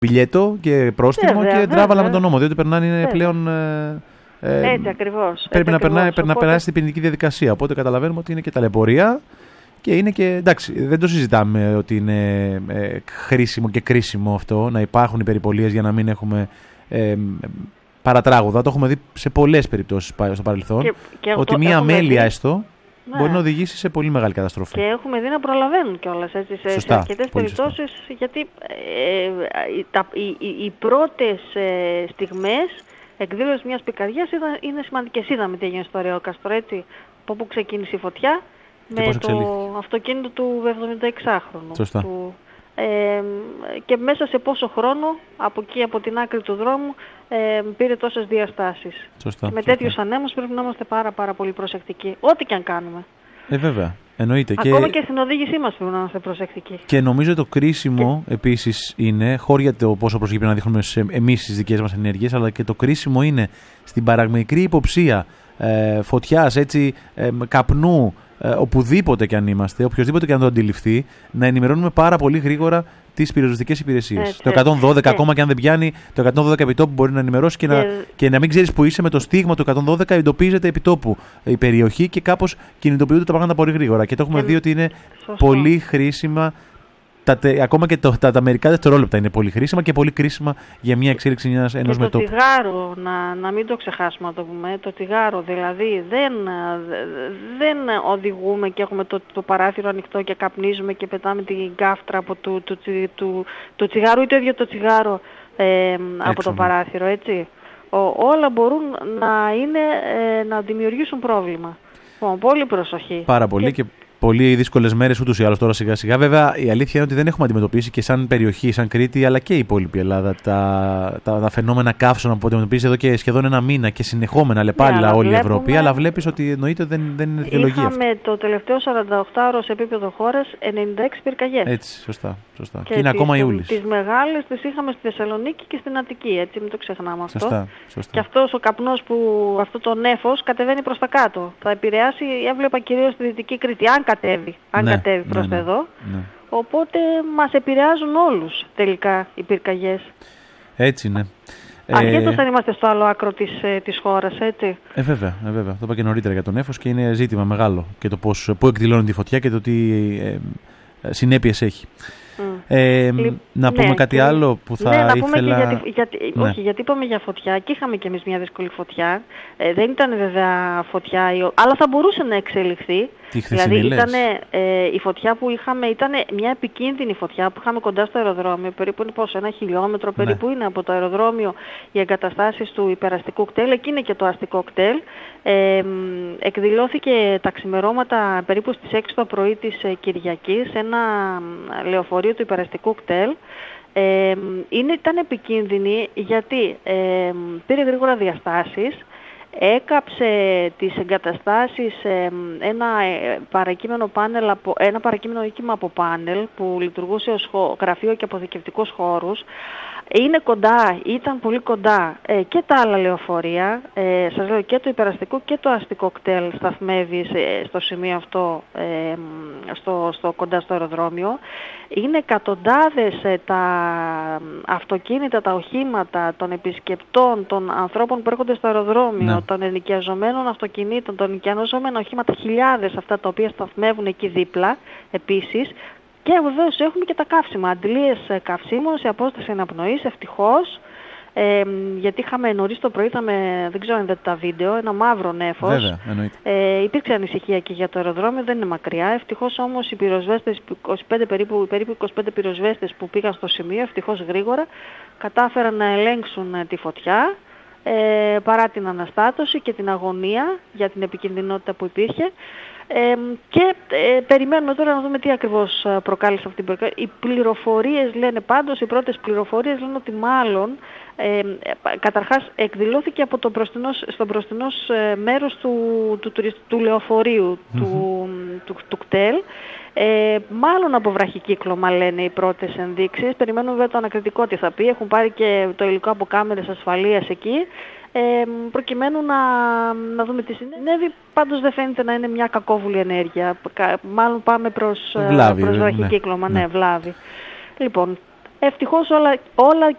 Μπιλιέτο και πρόστιμο και τράβαλα με τον νόμο, διότι περνάνε πλέον. Έτσι ακριβώς. Πρέπει να περάσει την ποινική διαδικασία. Οπότε καταλαβαίνουμε ότι είναι και ταλαιπωρία και είναι και. Εντάξει, δεν το συζητάμε ότι είναι χρήσιμο και κρίσιμο αυτό να υπάρχουν οι περιπολίες για να μην έχουμε παρατράγουδα. Το έχουμε δει σε πολλές περιπτώσεις στο παρελθόν. Ότι μία αμέλεια έστω. Ναι. Μπορεί να οδηγήσει σε πολύ μεγάλη καταστροφή. Και έχουμε δει να προλαβαίνουν κιόλας σε αρκετές περιπτώσεις, γιατί οι πρώτες στιγμές εκδήλωσης μιας πυρκαγιάς είναι σημαντικές. Είδαμε τι έγινε στο Ρεόκαστρο, έτσι, από πού ξεκίνησε η φωτιά, με το αυτοκίνητο του 76χρονου. Σωστά. Και μέσα σε πόσο χρόνο από εκεί, από την άκρη του δρόμου, πήρε τόσες διαστάσεις. Σωστά, και με τέτοιους ανέμους πρέπει να είμαστε πάρα πολύ προσεκτικοί. Ό,τι και αν κάνουμε. Βέβαια. Εννοείται. Ακόμα και στην οδήγησή μας πρέπει να είμαστε προσεκτικοί. Και νομίζω το κρίσιμο επίσης είναι, χώρια το πόσο προσοχή πρέπει να δείχνουμε εμείς στις δικές μας ενέργειες, αλλά και το κρίσιμο είναι στην παραμικρή υποψία φωτιάς, έτσι, καπνού, οπουδήποτε και αν είμαστε, οποιοδήποτε και αν το αντιληφθεί, να ενημερώνουμε πάρα πολύ γρήγορα τις πυροσβεστικές υπηρεσίες. Το 112, ακόμα και αν δεν πιάνει, το 112 επιτόπου μπορεί να ενημερώσει και να μην ξέρεις που είσαι, με το στίγμα του 112 εντοπίζεται επιτόπου η περιοχή και κάπως κινητοποιούνται τα πράγματα πολύ γρήγορα. Και το έχουμε δει ότι είναι πολύ χρήσιμα. Ακόμα και τα μερικά δευτερόλεπτα είναι πολύ χρήσιμα και πολύ κρίσιμα για μια εξέλιξη ενός μετώπου. Το τσιγάρο, να μην το ξεχάσουμε να το πούμε, το τσιγάρο δηλαδή δεν οδηγούμε και έχουμε το παράθυρο ανοιχτό και καπνίζουμε και πετάμε την κάφτρα από το τσιγάρο ή το ίδιο το τσιγάρο από το παράθυρο, έτσι. Όλα μπορούν να δημιουργήσουν πρόβλημα. Πολύ προσοχή. Πάρα πολύ και πολύ δύσκολες μέρες ούτως ή άλλως τώρα σιγά-σιγά. Βέβαια, η αλήθεια είναι ότι δεν έχουμε αντιμετωπίσει και σαν περιοχή, σαν Κρήτη, αλλά και η υπόλοιπη Ελλάδα τα φαινόμενα καύσεων που αντιμετωπίζει εδώ και σχεδόν ένα μήνα και συνεχόμενα λεπάλληλα όλη η Ευρώπη. Αλλά βλέπεις ότι εννοείται δεν είναι δικαιολογία. Είχαμε το τελευταίο 48ωρο σε επίπεδο χώρας 96 πυρκαγιές. Έτσι, σωστά. Και είναι ακόμα Ιούλης. Τις μεγάλες τις είχαμε στη Θεσσαλονίκη και στην Αττική, έτσι, μην το ξεχνάμε αυτό. Σωστά. Και αυτός ο καπνός αυτό το νέφος κατεβαίνει προς τα κάτω. Θα επηρεάσει, έβλεπα κυρίως στη Δυτική Κρήτη, αν κατέβει προς εδώ. Ναι. Οπότε μας επηρεάζουν όλους τελικά οι πυρκαγιές. Έτσι, ναι. Αρκετός αν είμαστε στο άλλο άκρο της χώρας, έτσι. Βέβαια. Το είπα και νωρίτερα για τον νέφος και είναι ζήτημα μεγάλο και το πού εκδηλώνει τη φωτιά και το τι συνέπειες έχει. Να πούμε κάτι άλλο που θα ήθελα... Όχι, γιατί είπαμε για φωτιά και είχαμε κι εμείς μια δύσκολη φωτιά. Δεν ήταν βέβαια φωτιά, αλλά θα μπορούσε να εξελιχθεί. Δηλαδή η φωτιά που είχαμε ήταν μια επικίνδυνη φωτιά που είχαμε κοντά στο αεροδρόμιο. Περίπου είναι πόσο, 1 χιλιόμετρο περίπου είναι από το αεροδρόμιο οι εγκαταστάσεις του υπεραστικού κτέλ. Εκεί είναι και το αστικό κτέλ. Εκδηλώθηκε τα ξημερώματα περίπου στις 6 το πρωί της Κυριακής σε ένα λεωφορείο του υπεραστικού κτέλ. Ήταν επικίνδυνη γιατί πήρε γρήγορα διαστάσεις, έκαψε τις εγκαταστάσεις ένα παρακείμενο οίκημα από πάνελ που λειτουργούσε ως γραφείο και αποθηκευτικός χώρους. Ήταν πολύ κοντά και τα άλλα λεωφορεία, σας λέω και το υπεραστικό και το αστικό κτέλ σταθμεύει στο σημείο αυτό κοντά στο αεροδρόμιο. Είναι εκατοντάδες τα αυτοκίνητα, τα οχήματα των επισκεπτών, των ανθρώπων που έρχονται στο αεροδρόμιο, των ενοικιαζομένων αυτοκινήτων, των ενοικιαζομένων οχήματα, χιλιάδες αυτά τα οποία σταθμεύουν εκεί δίπλα επίσης. Και βεβαίως έχουμε και τα καύσιμα, αντλίες καυσίμων σε απόσταση αναπνοής, ευτυχώς, γιατί είχαμε νωρίς το πρωί, δεν ξέρω αν είδατε τα βίντεο, ένα μαύρο νέφος. Βέβαια, εννοείται. Υπήρξε ανησυχία και για το αεροδρόμιο, δεν είναι μακριά. Ευτυχώς όμως οι πυροσβέστες, περίπου 25 πυροσβέστες που πήγαν στο σημείο, ευτυχώς γρήγορα, κατάφεραν να ελέγξουν τη φωτιά, παρά την αναστάτωση και την αγωνία για την επικινδυνότητα που υπήρχε. Και περιμένουμε τώρα να δούμε τι ακριβώς προκάλεσε αυτή την πυρκαγιά. Οι πληροφορίες λένε πάντως, οι πρώτες πληροφορίες λένε ότι μάλλον καταρχάς εκδηλώθηκε από στο μπροστινό μέρος του λεωφορείου του κτέλ. Μάλλον από βραχικύκλωμα λένε οι πρώτες ενδείξεις. Περιμένουμε βέβαια το ανακριτικό τι θα πει. Έχουν πάρει και το υλικό από κάμερες ασφαλείας εκεί. Προκειμένου να δούμε τι συνέβη. Πάντως δεν φαίνεται να είναι μια κακόβουλη ενέργεια. Μάλλον πάμε προς βραχικύκλωμα. Ναι, βλάβη. Λοιπόν, ευτυχώς όλα